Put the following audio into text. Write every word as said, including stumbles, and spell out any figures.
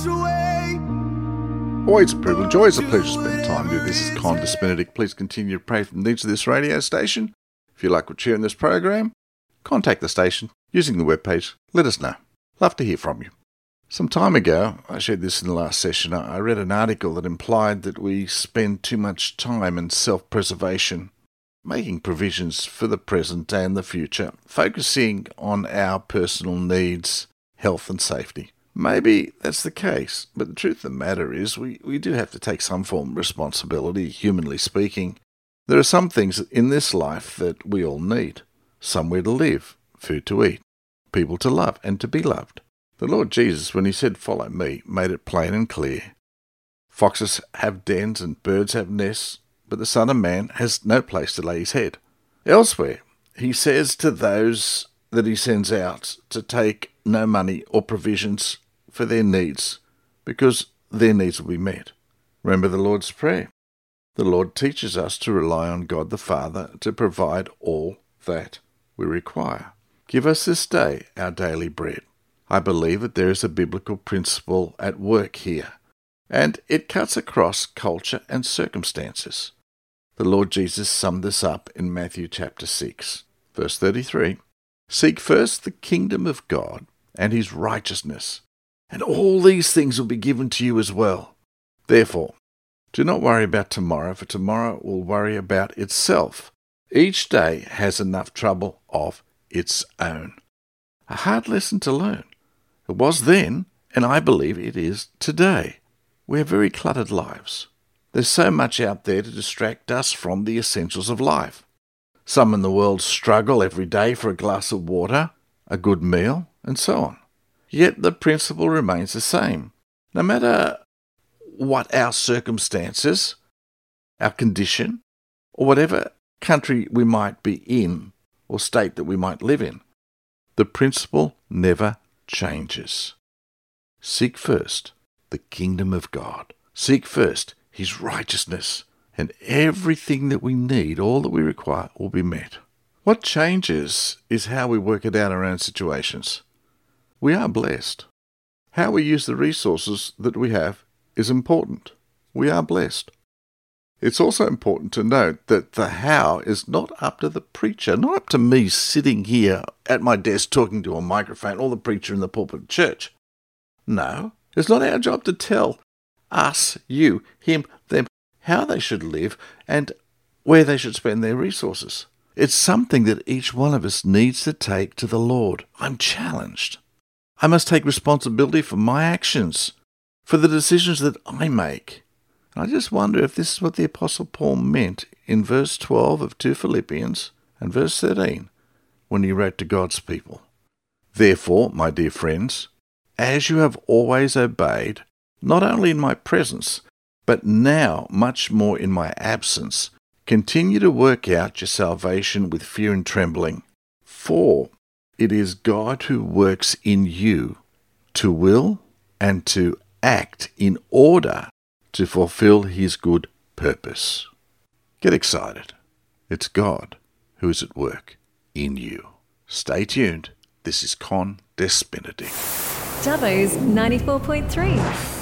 Always a privilege, always a pleasure to spend time with you. This is Con Benedict. Please continue to pray for the needs of this radio station. If you like what you hear in this program, contact the station using the webpage. Let us know. Love to hear from you. Some time ago, I shared this in the last session, I read an article that implied that we spend too much time in self-preservation, making provisions for the present and the future, focusing on our personal needs, health and safety. Maybe that's the case, but the truth of the matter is we, we do have to take some form of responsibility, humanly speaking. There are some things in this life that we all need. Somewhere to live, food to eat, people to love and to be loved. The Lord Jesus, when he said, "Follow me," made it plain and clear. Foxes have dens and birds have nests, but the Son of Man has no place to lay his head. Elsewhere, he says to those that he sends out to take no money or provisions for their needs, because their needs will be met. Remember the Lord's Prayer. The Lord teaches us to rely on God the Father to provide all that we require. Give us this day our daily bread. I believe that there is a biblical principle at work here, and it cuts across culture and circumstances. The Lord Jesus summed this up in Matthew chapter six, verse thirty-three. Seek first the kingdom of God and his righteousness, and all these things will be given to you as well. Therefore, do not worry about tomorrow, for tomorrow will worry about itself. Each day has enough trouble of its own. A hard lesson to learn. It was then, and I believe it is today. We have very cluttered lives. There's so much out there to distract us from the essentials of life. Some in the world struggle every day for a glass of water, a good meal, and so on. Yet the principle remains the same. No matter what our circumstances, our condition, or whatever country we might be in or state that we might live in, the principle never changes. Seek first the kingdom of God. Seek first his righteousness, and everything that we need, all that we require, will be met. What changes is how we work it out in our own situations. We are blessed. How we use the resources that we have is important. We are blessed. It's also important to note that the how is not up to the preacher, not up to me sitting here at my desk talking to a microphone or the preacher in the pulpit of church. No, it's not our job to tell us, you, him, them, how they should live and where they should spend their resources. It's something that each one of us needs to take to the Lord. I'm challenged. I must take responsibility for my actions, for the decisions that I make. I just wonder if this is what the Apostle Paul meant in verse twelve of two Philippians and verse thirteen when he wrote to God's people. Therefore, my dear friends, as you have always obeyed, not only in my presence, but now much more in my absence, continue to work out your salvation with fear and trembling. For it is God who works in you to will and to act in order to fulfill his good purpose. Get excited. It's God who is at work in you. Stay tuned. This is Con Benedict. Dubbo's ninety-four point three.